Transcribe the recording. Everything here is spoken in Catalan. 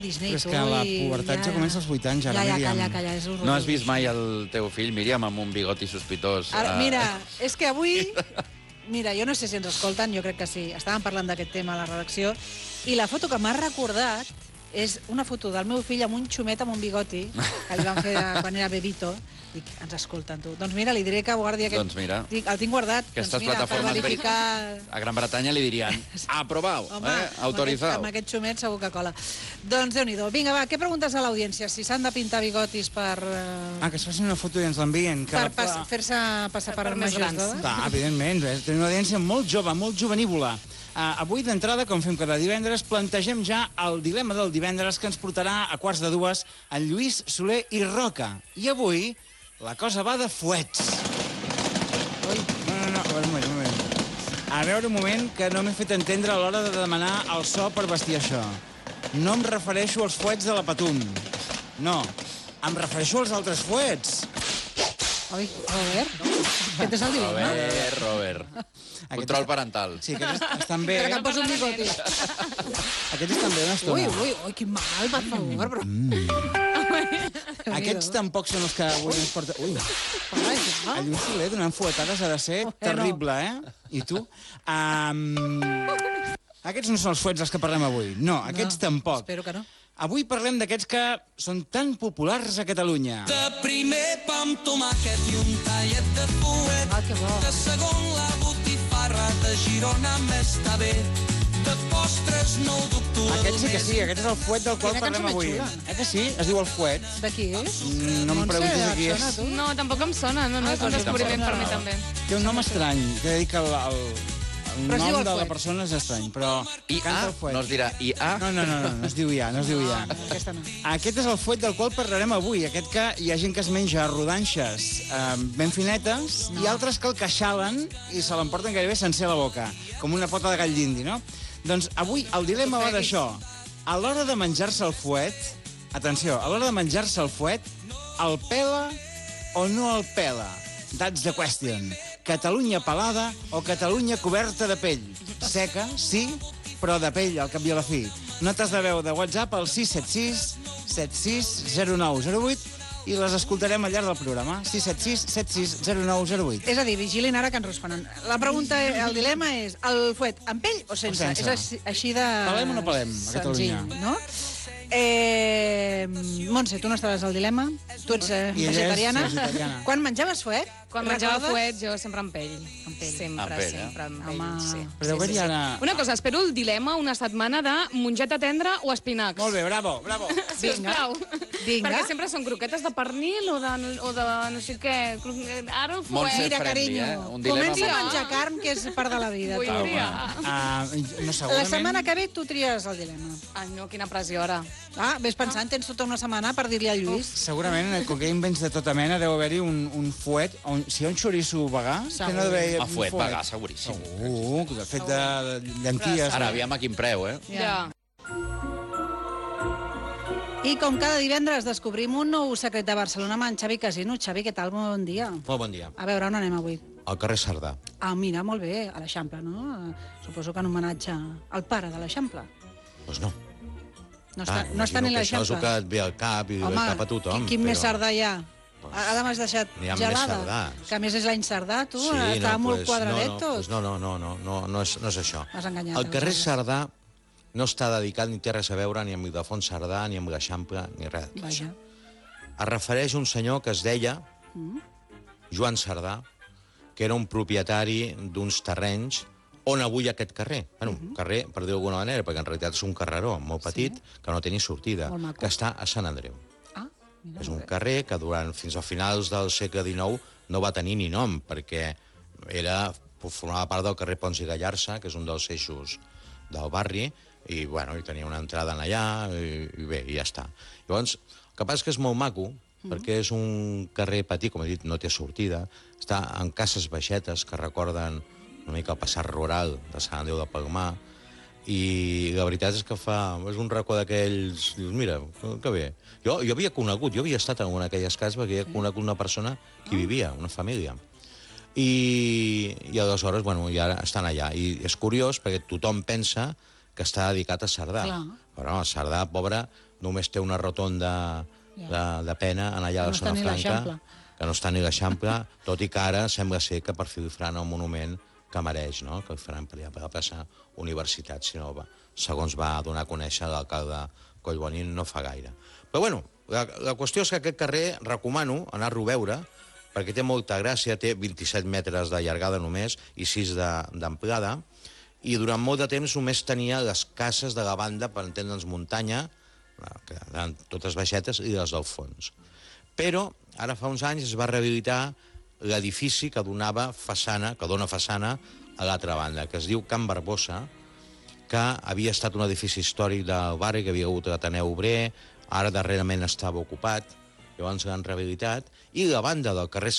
Disney, Però és que la pubertat ja comença als 8 anys, ara, Míriam. Calla, és horrorós. No has vist mai el teu fill, Míriam, amb un bigoti sospitós? Ara, mira, és que avui... Mira, jo no sé si ens escolten, jo crec que sí. Estàvem parlant d'aquest tema a la redacció i la foto que m'ha recordat és una foto del meu fill amb un xumet amb un bigoti que li van fer quan era bebito. Dic, ens escolten, tu. Doncs mira, li diré que guardi aquest... Doncs mira. El tinc guardat. Aquestes doncs mira, plataformes per verificar... a Gran Bretanya li dirien aprobau, autorizau. Amb aquest xumet segur que cola. Doncs Déu-n'hi-do. Vinga, va, què preguntes a l'audiència? Si s'han de pintar bigotis per... Que es facin una foto i ens l'envien. Per fer-se passar per majors d'edat? Clar, evidentment. Tenim una audiència molt jove, molt jovenívola. Avui, d'entrada, com fem cada divendres, plantegem ja el dilema del divendres que ens portarà a 1:15 en Lluís Soler i Roca. I avui la cosa va de fuets. Ui. No, un moment. A veure, un moment, que no m'he fet entendre a l'hora de demanar el so per vestir això. No em refereixo als fuets de la Patum. No, em refereixo als altres fuets. Ui, Robert, aquest és el dilema. Robert. Control parental. Sí, aquests estan bé. Espera que em poso un bigoti. Aquests estan bé una estona. Ui, quin mal, per favor, però... Aquests tampoc són els que avui ens porta... Ui, Ai, el Lluís Soler donant fuetades ha de ser terrible, eh? I tu? Aquests no són els fuets dels que parlem avui. No, aquests tampoc. Espero que no. Avui parlem d'aquests que són tan populars a Catalunya. De primer pa amb tomàquet i un tallet de fuet. Que bo. De segon la botifarra de Girona m'està bé. De postres 9 d'octubre. Aquest sí que sí, aquest és el fuet del qual Quina parlem cançó avui. més xula. Que sí? Es diu el fuet. De qui és? No em preguntis de qui és. Tu? No, tampoc em sona, no és un descobriment per mi també. Té un nom estrany, que he de dir que el Però es diu nom el de la fuet. persona és estrany, però canta el fuet. No es dirà IA? No es diu IA, no es diu IA. Aquesta no. Aquest és el fuet del qual parlarem avui, aquest que hi ha gent que es menja rodanxes ben finetes i altres que el queixalen i se l'emporten gairebé sencer a la boca, com una pota de gall d'indi, no? Doncs avui el dilema va d'això. A l'hora de menjar-se el fuet, atenció, a l'hora de menjar-se el fuet, el pela o no el pela? That's the question. Catalunya pelada o Catalunya coberta de pell? Seca, sí, però de pell, al cap i a la fi. Notes de veu de WhatsApp al 676 760908 i les escoltarem al llarg del programa. 676 760908. És a dir, vigilin ara que ens responen. La pregunta, el dilema és el fuet amb pell o sense? O sense. És així de... Pelem o no pelem, a Catalunya? Senzill, no? Montse, tu no estaves al dilema? Tu ets I ella és vegetariana? vegetariana. Quan menjaves fuet? Quan menjava recordes? fuet, jo sempre amb pell. Amb pell. Sempre, Amb pell, sempre amb pell, Home. sí. Però deu haver-hi ara... Una cosa, espero el dilema una setmana de mongeta tendra o espinacs. Molt bé, bravo. Sisplau. Vinga. Perquè sempre són croquetes de pernil o de no sé què. Ara el Montse fuet. Mira, friendly, carinyo, Un dilema comença a molt- menjar carn, que és part de la vida. Vull tu. dir, No, La segurament... setmana que ve tu tries el dilema. Ai, no, quina pressió ara. Ves pensant, tens tota una setmana per dir-li al Lluís. Segurament, com que hi ha invents de tota mena, deu haver-hi un fuet, si hi ha un xoriço vegà, que no deu haver A fuet vegà, seguríssim. De fet de llenties. Ara, aviam a quin preu, eh? Ja. I com cada divendres descobrim un nou secret de Barcelona amb en Xavi Casino. Xavi, què tal? Bon dia. Molt bon dia. A veure, on anem avui? Al carrer Cerdà. Mira, molt bé, a l'Eixample, no? Suposo que en homenatge al pare de l'Eixample. Doncs no. No està ni Això és el l'Eixample. que et ve al cap i ve al cap a tothom. Quin més Cerdà hi ha? Ara m'has deixat N'hi ha més gelada. Cerdà. Que a més és l'any Cerdà, tu. Estava molt quadradet tot. No és això. M'has enganyat. El carrer m'has Cerdà no està dedicat ni té res a veure ni amb Ildefons Cerdà, ni amb l'Eixample, ni res d'això. Vaja. Es refereix a un senyor que es deia Joan Cerdà, que era un propietari d'uns terrenys on avui hi ha aquest carrer. Bueno, un carrer, per dir-ho d'alguna manera, perquè en realitat és un carreró molt petit, que no té ni sortida, Molt maco. que està a Sant Andreu. Mira, És un molt bé. carrer que fins a finals del segle XIX no va tenir ni nom, perquè formava part del carrer Pons i Gallarça, que és un dels eixos del barri, i tenia una entrada en allà, i bé, i ja està. Llavors, el que passa és que és molt maco, perquè és un carrer petit, com he dit, no té sortida, està en cases baixetes que recorden una mica el passat rural de Sant Andreu de Palmar, i la veritat és que és un racó d'aquells... Dius, mira, que bé. Jo havia conegut, jo havia estat en una d'aquelles cases perquè havia conegut una persona que hi vivia, una família. I aleshores, i ara estan allà. I és curiós perquè tothom pensa que està dedicat a Cerdà. Clar. Però no, Cerdà, pobre, només té una rotonda de pena en allà a la Que no està zona ni franca, l'Eixample. que no està ni l'Eixample, tot i que ara sembla ser que per fi li faran el monument que mereix, no? Que li faran per allà per la plaça Universitat, si no, segons va donar a conèixer l'alcalde Collboni no fa gaire. Però bueno, la qüestió és que aquest carrer recomano anar-lo a veure, perquè té molta gràcia, té 27 metres de llargada només i 6 d'amplada, i durant molt de temps només tenia les cases de la banda, per entendre'ns, muntanya, que eren totes baixetes, i les del fons. Però ara fa uns anys es va rehabilitar l'edifici que dona façana a l'altra banda, que es diu Can Barbosa, que havia estat un edifici històric del barri, que havia hagut l'Ateneu Obrer, ara darrerament estava ocupat, llavors l'han rehabilitat, i la banda del carrer